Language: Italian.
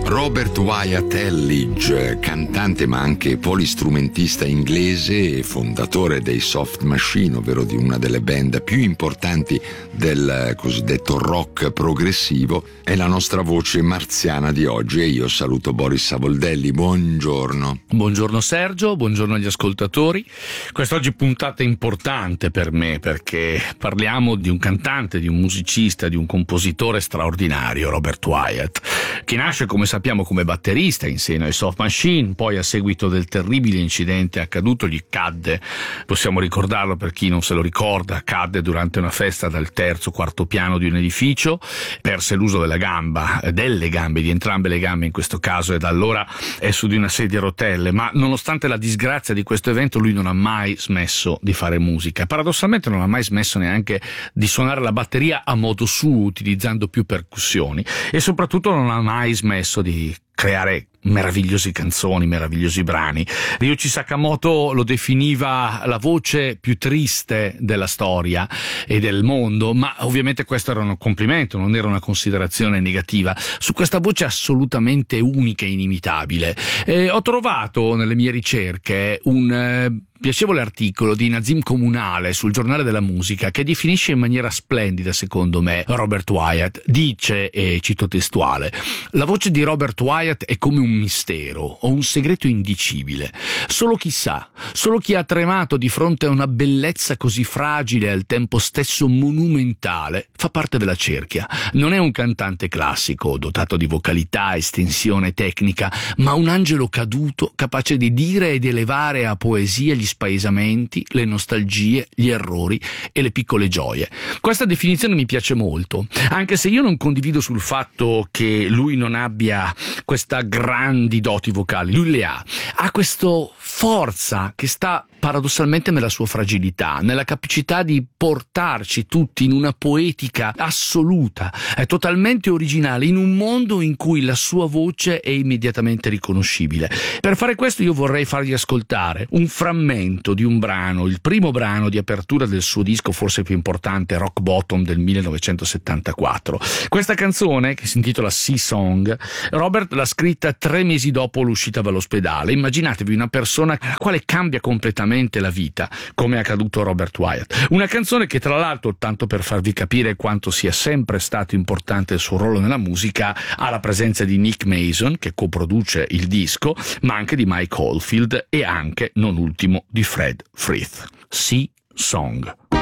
Robert Wyatt Elledge, cantante ma anche polistrumentista inglese e fondatore dei Soft Machine, ovvero di una delle band più importanti del cosiddetto rock progressivo, è la nostra voce marziana di oggi e io saluto Boris Savoldelli. Buongiorno. Buongiorno Sergio, buongiorno agli ascoltatori. Quest'oggi puntata importante per me perché parliamo di un cantante, di un musicista, di un compositore straordinario, Robert Wyatt, che nasce, come sappiamo, come batterista in seno ai Soft Machine, poi a seguito del terribile incidente accaduto gli cadde, possiamo ricordarlo per chi non se lo ricorda, cadde durante una festa dal terzo quarto piano di un edificio, perse l'uso delle gambe, di entrambe le gambe in questo caso, e da allora è su di una sedia a rotelle, ma nonostante la disgrazia di questo evento lui non ha mai smesso di fare musica. Paradossalmente non ha mai smesso neanche di suonare la batteria a modo suo, utilizzando più percussioni, e soprattutto non ha mai smesso di creare meravigliosi canzoni, meravigliosi brani. Ryuichi Sakamoto lo definiva la voce più triste della storia e del mondo, ma ovviamente questo era un complimento, non era una considerazione negativa su questa voce assolutamente unica e inimitabile. Ho trovato nelle mie ricerche un piacevole articolo di Nazim Comunale sul Giornale della Musica che definisce in maniera splendida, secondo me, Robert Wyatt. Dice, e cito testuale: la voce di Robert Wyatt è come un mistero o un segreto indicibile. Solo chi sa, solo chi ha tremato di fronte a una bellezza così fragile e al tempo stesso monumentale fa parte della cerchia. Non è un cantante classico, dotato di vocalità, estensione tecnica, ma un angelo caduto capace di dire ed elevare a poesia gli spaesamenti, le nostalgie, gli errori e le piccole gioie. Questa definizione mi piace molto, anche se io non condivido sul fatto che lui non abbia questa grandi doti vocali. Lui le ha questo forza che sta paradossalmente nella sua fragilità, nella capacità di portarci tutti in una poetica assoluta, è totalmente originale, in un mondo in cui la sua voce è immediatamente riconoscibile. Per fare questo io vorrei fargli ascoltare un frammento di un brano, il primo brano di apertura del suo disco forse più importante, Rock Bottom del 1974. Questa canzone, che si intitola Sea Song, Robert l'ha scritta 3 mesi dopo l'uscita dall'ospedale. Immaginatevi una persona alla quale cambia completamente la vita, come è accaduto a Robert Wyatt. Una canzone che, tra l'altro, tanto per farvi capire quanto sia sempre stato importante il suo ruolo nella musica, ha la presenza di Nick Mason, che coproduce il disco, ma anche di Mike Oldfield e anche, non ultimo, di Fred Frith. Sea Song.